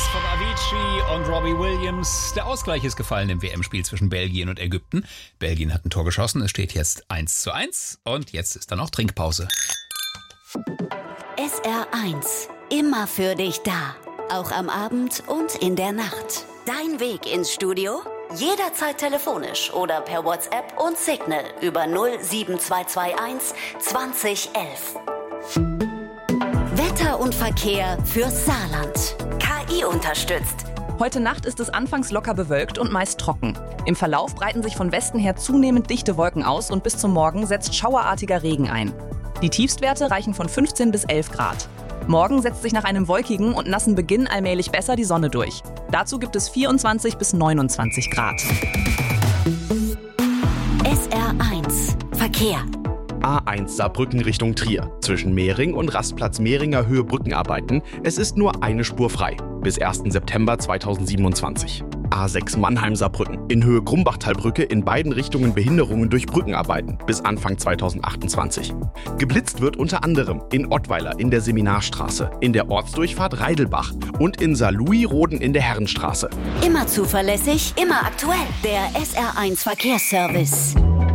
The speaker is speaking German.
von Avicii und Robbie Williams. Der Ausgleich ist gefallen im WM-Spiel zwischen Belgien und Ägypten. Belgien hat ein Tor geschossen, es steht jetzt 1:1 und jetzt ist dann auch Trinkpause. SR1, immer für dich da. Auch am Abend und in der Nacht. Dein Weg ins Studio? Jederzeit telefonisch oder per WhatsApp und Signal über 07221 2011. Wetter und Verkehr fürs Saarland. KI unterstützt. Heute Nacht ist es anfangs locker bewölkt und meist trocken. Im Verlauf breiten sich von Westen her zunehmend dichte Wolken aus und bis zum Morgen setzt schauerartiger Regen ein. Die Tiefstwerte reichen von 15 bis 11 Grad. Morgen setzt sich nach einem wolkigen und nassen Beginn allmählich besser die Sonne durch. Dazu gibt es 24 bis 29 Grad. SR1 Verkehr. A1 Saarbrücken Richtung Trier. Zwischen Mehring und Rastplatz Mehringer Höhe Brückenarbeiten. Es ist nur eine Spur frei. Bis 1. September 2027. A6 Mannheim-Saarbrücken. In Höhe Grumbachtalbrücke in beiden Richtungen Behinderungen durch Brückenarbeiten. Bis Anfang 2028. Geblitzt wird unter anderem in Ottweiler in der Seminarstraße, in der Ortsdurchfahrt Reidelbach und in Saarlouis-Roden in der Herrenstraße. Immer zuverlässig, immer aktuell. Der SR1 Verkehrsservice.